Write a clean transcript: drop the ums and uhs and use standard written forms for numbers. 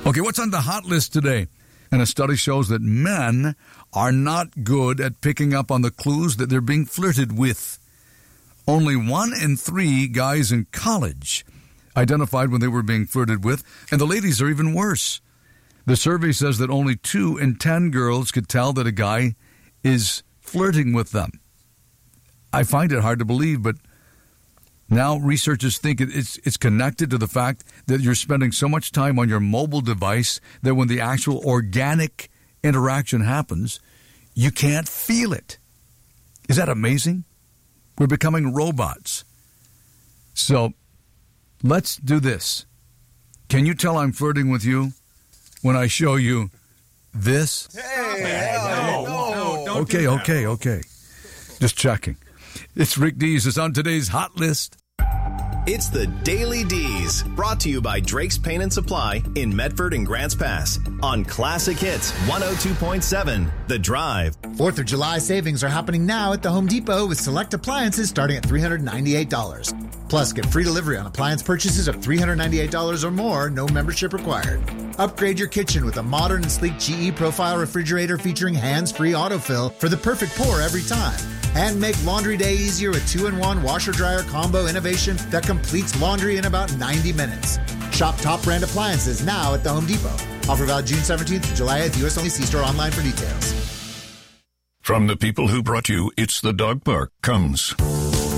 Okay, what's on the hot list today? And a study shows that men are not good at picking up on the clues that they're being flirted with. Only 1 in 3 guys in college identified when they were being flirted with, and the ladies are even worse. The survey says that only 2 in 10 girls could tell that a guy is flirting with them. I find it hard to believe, but now researchers think it's connected to the fact that you're spending so much time on your mobile device that when the actual organic interaction happens, you can't feel it. Is that amazing? We're becoming robots. So let's do this. Can you tell I'm flirting with you when I show you this? Hey, no, don't Okay, do that. okay. Just checking. It's Rick Dees. It's on today's hot list. It's the Daily D's, brought to you by Drake's Paint and Supply in Medford and Grants Pass on Classic Hits 102.7 The Drive. 4th of July savings are happening now at the Home Depot with select appliances starting at $398. Plus, get free delivery on appliance purchases of $398 or more, no membership required. Upgrade your kitchen with a modern and sleek GE Profile refrigerator featuring hands-free autofill for the perfect pour every time. And make laundry day easier with 2-in-1 washer-dryer combo innovation that completes laundry in about 90 minutes. Shop top brand appliances now at the Home Depot. Offer valid June 17th to July 8th. U.S. only. See store online for details. From the people who brought you It's the Dog Park comes